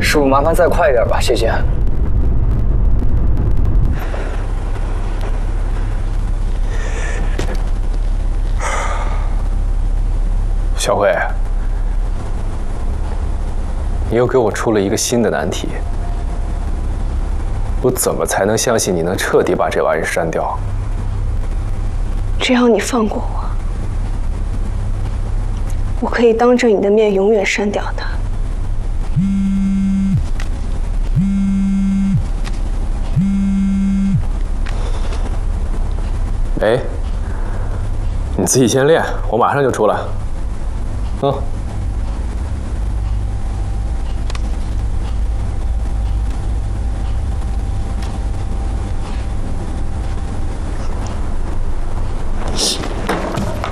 师傅，麻烦再快一点吧，谢谢。 小慧，你又给我出了一个新的难题。我怎么才能相信你能彻底把这玩意删掉？ 只要你放过我，我可以当着你的面永远删掉它。 哎，你自己先练，我马上就出来。嗯。